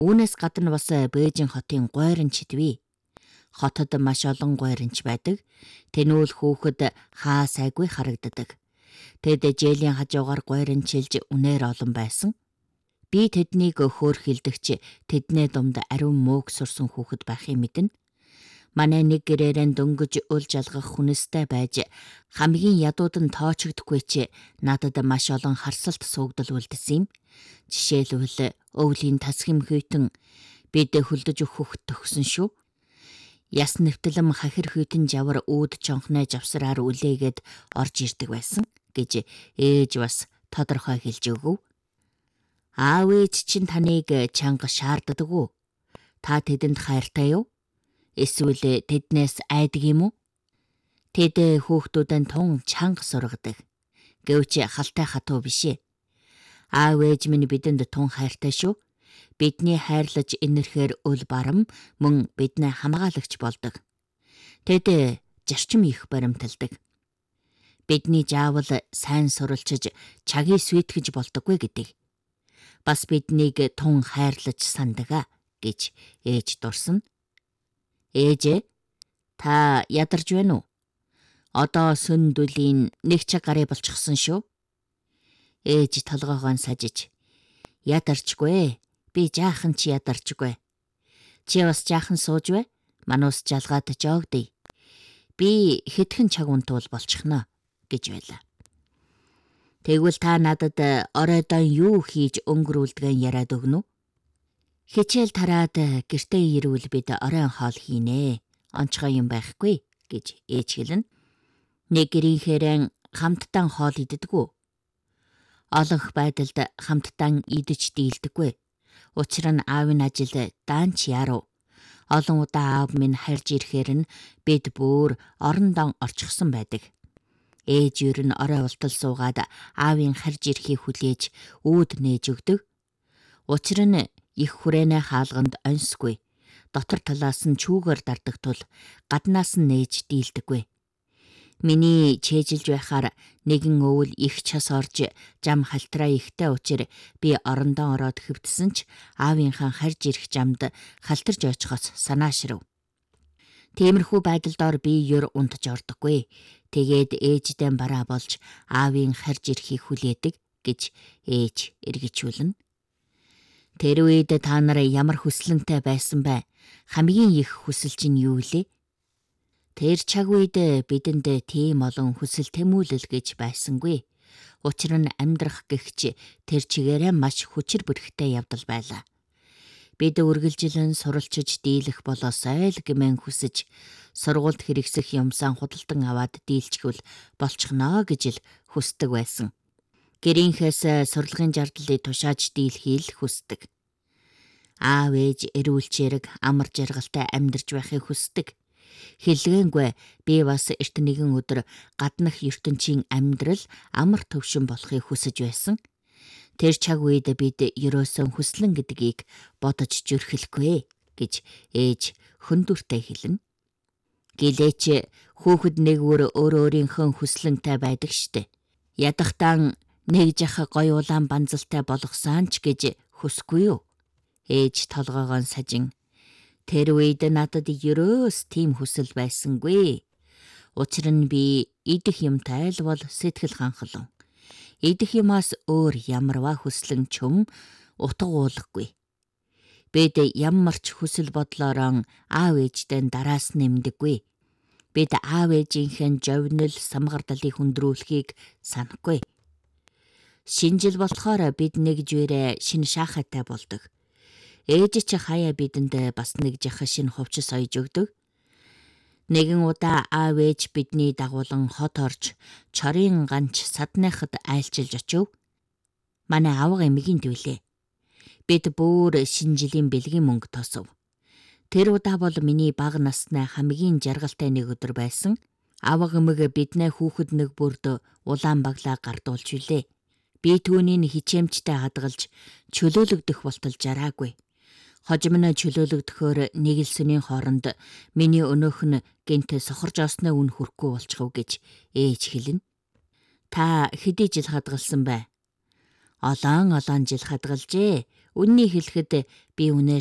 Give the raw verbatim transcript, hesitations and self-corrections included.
Үүнээс гадна бас Бээжин хотын гойронч идвэ. Хотод маш олон гойронч байдаг. Тэнүүл хүүхэд хаа сайгүй харагддаг. Тэд жээлийн хажуугаар гойрончилж үнээр олон байсан. Би тэднийг хөөрхилдэгч тэдний думд ариун мөөг сурсан хүүхэд байхыг мэднэ. Манай нэг гэрээрэн дөнгөж үл жалгах хүнстэй байж хамгийн ядууд нь тоочогдохгүй ч надад маш олон харсалт суугдал үлдсэн юм. Жишээлбэл өвлийн тасгим хүйтэн бид хөлдөж өгөх төгсөн шүү. Яс нэвтэлэм хахир хүйтэн жавар үүд чонхны жавсраар үлээгээд орж ирдэг байсан гэж ээж бас тодорхой хэлж өгөв. Аав ээж чинь таныг чанга шаарддаг уу? Та тэдэнд хайртай юу? Эсвэл тэднээс айдаг юм уу? Тэд хүүхдүүдэн тун чанга сургадаг. Гэвч халтай хатуу биш ээ. Аав ээж минь бидэнд тун хайртай шүү. Бидний хайрлаж инэрхээр үл барам мөн биднээ хамгаалагч болдог. Тэд зарчим их баримталдаг. Бидний заавал сайн суралцж чагийг сүйтгэж болдоггүй гэдэг. Бас биднийг тун хайрлаж сандага гэж ээж дурсана. Ээжээ, та ядарч байна уу? Одоо сүндүлийн нэг чаг гарыг болчихсон шүү. Ээж толгоогоо сажиж, ядарчгүй, би жаахан чи ядарчгүй. Чи бас жаахан сууж бай, манус жалгаад жоогдъя. Би хэдхэн чаг унтуул болчихно гэж байлаа. Тэгвэл та надад оройдоо юу хийж өнгөрүүлдгэн яриад өгнө үү? Хичээл тараад гэртээ ирвэл бид оройн хоол хийнэ. Онцгой юм байхгүй гэж ээж хэлнэ. Нэг гэрийнхээрэн хамтдаа хоол иддэггүй. Олонх байдалд хамтдаа идэж дийлдэггүй. Учир нь аавын ажил даанч яруу. Олон удаа аав минь харж ирэхээр нь бид бүр орондоо орчихсон байдаг. Ээж юу н орой ултал суугаад аавын харж ирэхийг хүлээж үүд нээж өгдөг. Учир нь их хүрээнэ хаалганд онсгүй. Дотор талаас нь чүүгээр дардаг тул гаднаас нь нээж дийлдэггүй. Миний чэжилж байхаар нэгэн өвөл их час орж жам халтраа ихтэй учир би орондоо ороод хөвдсөн ч аавынхаа харж ирэх жамд халтарж очихоос санаашрав. Тиймэрхүү байдалдоор би ёр унтж ордоггүй. Тэгээд ээждэн бараа болж аавын харж ирэхийг хүлээдэг гэж ээж эргэжүүлнэ. Тэр үед та нар ямар хүслэнтэй байсан бай? Хамгийн их хүсэл чинь юу вэ? Тэр цаг үед бидэнд тийм олон хүсэл тэмүүлэл гэж байсангүй. Учир нь амьдрах гэгч тэр чигээрээ маш хүчир бүрхтэй явдал байлаа. Бид үргэлжилэн суралцж дийлэх болоосай л гэмээн хүсэж сургуульд хэрэгсэх юмсан худалдан аваад дийлчихвэл болчихноо гэж л хүсдэг байсан. Гэрийнхээс сурлагын жаргалыг тушааж дийлхийг л хүсдэг. Аав ээж эрүүл чирэг амар жаргалтай амьдарч байхыг хүсдэг. Хэлгээнгүй би бас эрт нэгэн өдөр гаднах ертөнцийн амьдрал амар төвшин болохыг хүсэж байсан. Тэр цаг үед бид ерөөсөн хүслэн гэдгийг бодож зүрхлэхгүй гэж ээж хөндүртэй хэлнэ. Гэлээч хүүхэд нэг өөр өөрийнхөө хүслэнтэй байдаг штэ. Ядахтан нэг жах гоё улаан банзалтай болгосон ч гэж хүсгүй юу? Ээж толгоогоо сажин. Тэр үед надад ерөөс тийм хүсэл байсангүй. Учир нь би идэх юмтай л бол сэтгэл ханхлан. Идэх юмас өөр ямарваа хүслэн чөм утга уулахгүй. Бид ямар ч хүсэл бодлороо аав ээждэн дараас нэмдэггүй. Бид аав ээжийнхэн жовнил самгардалыг хүндрүүлэхийг санахгүй. Шинжил болохоор бид нэг жирэ шинэ шахатай болдог. Ээж чи хаяа бидэнд бас нэг жах шинэ хувцас ойж өгдөг. Нэгэн удаа аав ээж бидний дагуулan хот орж чорын ганч садныхад айлчилж очив. Манай авга эмигийн дүүлээ. Бид бүр шинэ жилийн бэлгийн мөнгө тосов. Тэр удаа бол миний бага насны хамгийн жаргалтай нэг өдөр байсан. Авга эмэг биднээ хүүхэд нэг бүрд улаан баглаа гардуулж үлээ. Би түүнийг хичээмжтэй хадгалж чөлөөлөгдөх болтол жараагүй. Хожим нь чөлөөлөгдөхөөр нэг л сүнийн хооронд миний өнөөх нь гэнт сохорж осны үн хүрхгүй болчихов гэж ээж хэлнэ. Та хэдий жил хадгалсан бай? Олон олон жил хадгалжээ. Үннийг хэлэхэд би үнээр